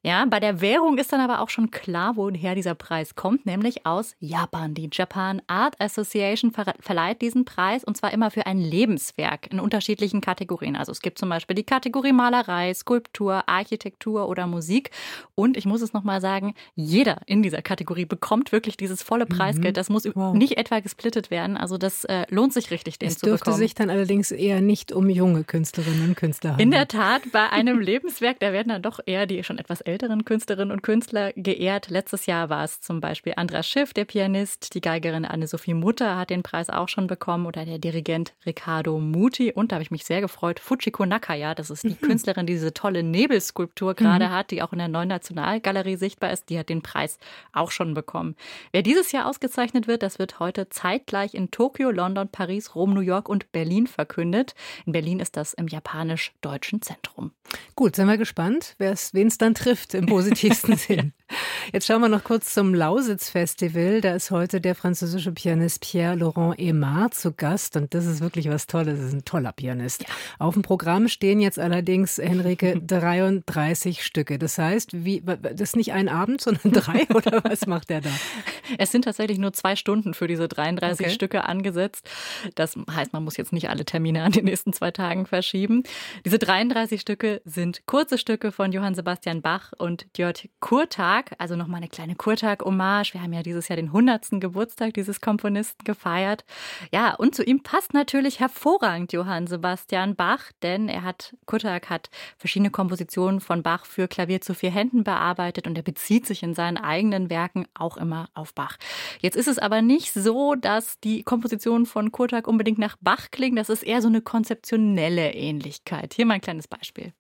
Ja, bei der Währung ist dann aber auch schon klar, woher dieser Preis kommt, nämlich aus Japan. Die Japan Art Association verleiht diesen Preis und zwar immer für ein Lebenswerk in unterschiedlichen Kategorien. Also es gibt zum Beispiel die Kategorie Malerei, Skulptur, Architektur oder Musik. Und ich muss es nochmal sagen, jeder in dieser Kategorie bekommt wirklich dieses volle Preisgeld. Das muss nicht etwa gesplittet werden. Also das lohnt sich richtig, den zu bekommen. Es dürfte sich dann allerdings eher nicht um junge Künstlerinnen und Künstler handeln. In der Tat, bei einem Lebenswerk, da werden dann doch eher die schon etwas älteren Künstlerinnen und Künstler geehrt. Letztes Jahr war es zum Beispiel Andras Schiff, der Pianist, die Geigerin Anne-Sophie Mutter hat den Preis auch schon bekommen oder der Dirigent Riccardo Muti. Und da habe ich mich sehr gefreut, Fujiko Nakaya, das ist die Künstlerin, die diese tolle Nebelskulptur gerade hat, die auch in der Neuen Nationalgalerie sichtbar ist, die hat den Preis auch schon bekommen. Wer dieses Jahr ausgezeichnet wird, das wird heute zeitgleich in Tokio, London, Paris, Rom, New York und Berlin verkündet. In Berlin ist das im Japanisch-Deutschen Zentrum. Gut, sind wir gespannt, wen es dann trifft im positivsten Sinn. Jetzt schauen wir noch kurz zum Lausitz-Festival. Da ist heute der französische Pianist Pierre-Laurent Aimard zu Gast. Und das ist wirklich was Tolles. Das ist ein toller Pianist. Ja. Auf dem Programm stehen jetzt allerdings, Henrike, 33 Stücke. Das heißt, das ist nicht ein Abend, sondern 3? Oder was macht er da? Es sind tatsächlich nur 2 Stunden für diese 33 Stücke angesetzt. Das heißt, man muss jetzt nicht alle Termine an den nächsten 2 Tagen verschieben. Diese 33 Stücke sind kurze Stücke von Johann Sebastian Bach und György Kurtag. Also nochmal eine kleine Kurtag-Hommage. Wir haben ja dieses Jahr den 100. Geburtstag dieses Komponisten gefeiert. Ja, und zu ihm passt natürlich hervorragend Johann Sebastian Bach, denn Kurtag hat verschiedene Kompositionen von Bach für Klavier zu 4 Händen bearbeitet und er bezieht sich in seinen eigenen Werken auch immer auf Bach. Jetzt ist es aber nicht so, dass die Kompositionen von Kurtag unbedingt nach Bach klingen. Das ist eher so eine konzeptionelle Ähnlichkeit. Hier mal ein kleines Beispiel.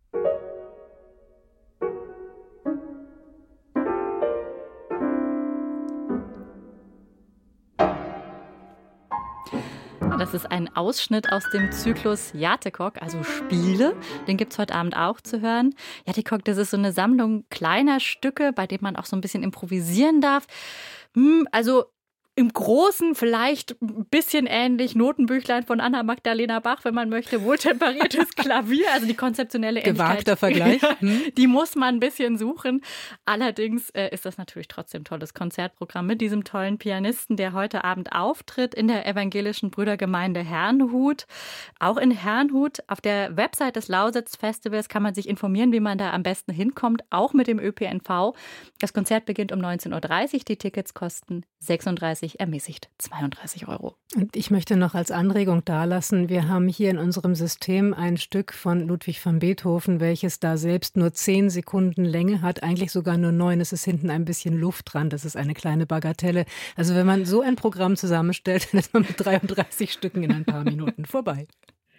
Das ist ein Ausschnitt aus dem Zyklus Játékok, also Spiele. Den gibt es heute Abend auch zu hören. Játékok, das ist so eine Sammlung kleiner Stücke, bei denen man auch so ein bisschen improvisieren darf. Also im Großen vielleicht ein bisschen ähnlich, Notenbüchlein von Anna-Magdalena Bach, wenn man möchte, wohltemperiertes Klavier, also die konzeptionelle Ähnlichkeit. Gewagter Vergleich. Die muss man ein bisschen suchen. Allerdings ist das natürlich trotzdem ein tolles Konzertprogramm mit diesem tollen Pianisten, der heute Abend auftritt in der evangelischen Brüdergemeinde Herrnhut. Auch in Herrnhut auf der Website des Lausitz-Festivals kann man sich informieren, wie man da am besten hinkommt, auch mit dem ÖPNV. Das Konzert beginnt um 19.30 Uhr, die Tickets kosten 36, ermäßigt 32 €. Und ich möchte noch als Anregung dalassen, wir haben hier in unserem System ein Stück von Ludwig van Beethoven, welches da selbst nur 10 Sekunden Länge hat, eigentlich sogar nur 9. Es ist hinten ein bisschen Luft dran, das ist eine kleine Bagatelle. Also wenn man so ein Programm zusammenstellt, dann ist man mit 33 Stücken in ein paar Minuten vorbei.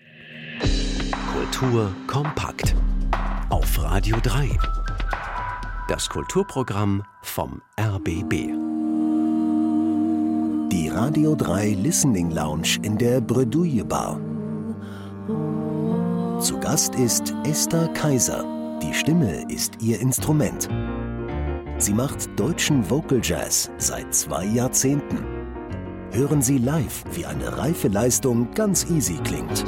Kultur kompakt auf Radio 3. Das Kulturprogramm vom RBB. Die Radio 3 Listening Lounge in der Bredouille Bar. Zu Gast ist Esther Kaiser. Die Stimme ist ihr Instrument. Sie macht deutschen Vocal Jazz seit 2 Jahrzehnten. Hören Sie live, wie eine reife Leistung ganz easy klingt.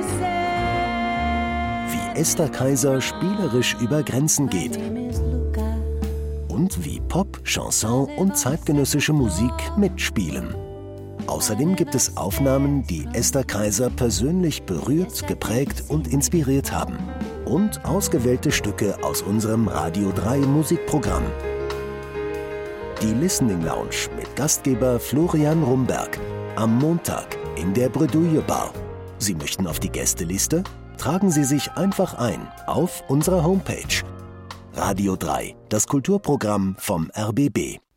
Wie Esther Kaiser spielerisch über Grenzen geht. Und wie Pop, Chanson und zeitgenössische Musik mitspielen. Außerdem gibt es Aufnahmen, die Esther Kaiser persönlich berührt, geprägt und inspiriert haben. Und ausgewählte Stücke aus unserem Radio 3 Musikprogramm. Die Listening Lounge mit Gastgeber Florian Rumberg. Am Montag in der Bredouille Bar. Sie möchten auf die Gästeliste? Tragen Sie sich einfach ein auf unserer Homepage. Radio 3, das Kulturprogramm vom RBB.